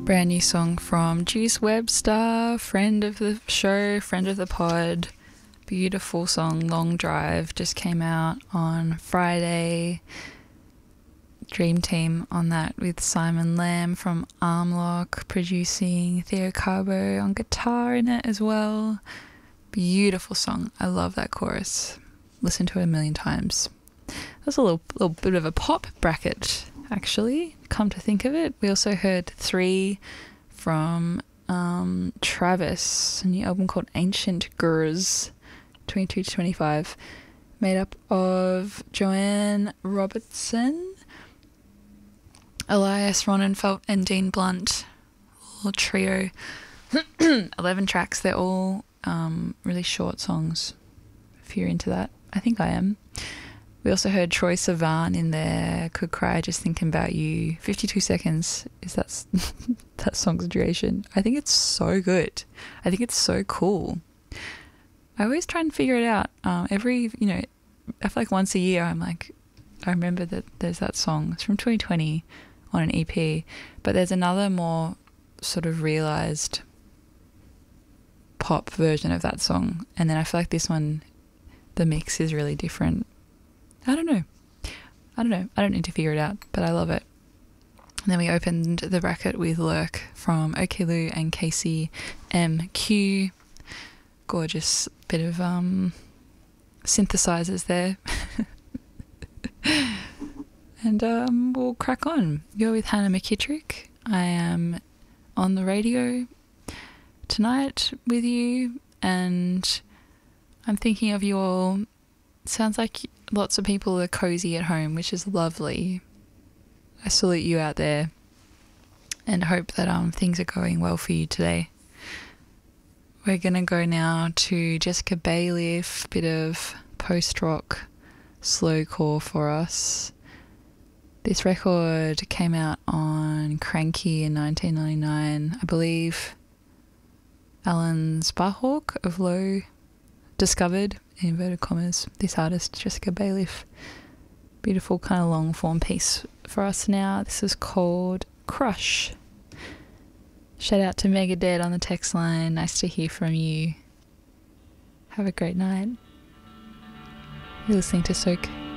Brand new song from Juice Webster, friend of the show, friend of the pod. Beautiful song, Long Drive, just came out on Friday. Dream Team on that with Simon Lamb from Armlock producing, Theo Carbo on guitar in it as well. Beautiful song. I love that chorus. Listened to it a million times. That's a little bit of a pop bracket, actually, come to think of it. We also heard 3 from Travis, a new album called Ancient Gurus, 22 to 25, made up of Joanne Robertson, Elias Ronenfeld and Dean Blunt, a little trio. 11 tracks. They're all really short songs, if you're into that. I think I am. We also heard Troye Sivan in there, Could Cry Just Thinking About You. 52 seconds is that song's duration. I think it's so good. I think it's so cool. I always try and figure it out. I feel like once a year I'm like, I remember that there's that song. It's from 2020 on an EP, but there's another more sort of realised pop version of that song. And then I feel like this one, the mix is really different. I don't know. I don't need to figure it out, but I love it. And then we opened the bracket with Lurk from Okeloo and Casey MQ. Gorgeous bit of synthesizers there. And we'll crack on. You're with Hannah McKittrick. I am on the radio tonight with you, and I'm thinking of you all. Sounds like lots of people are cozy at home, which is lovely. I salute you out there and hope that things are going well for you today. We're going to go now to Jessica Bailiff, bit of post-rock slowcore for us. This record came out on Cranky in 1999. I believe Alan Sparhawk of Low discovered, in inverted commas, this artist, Jessica Bailiff. Beautiful kind of long form piece for us now. This is called Crush. Shout out to Megadeth on the text line. Nice to hear from you. Have a great night. You're listening to Soak.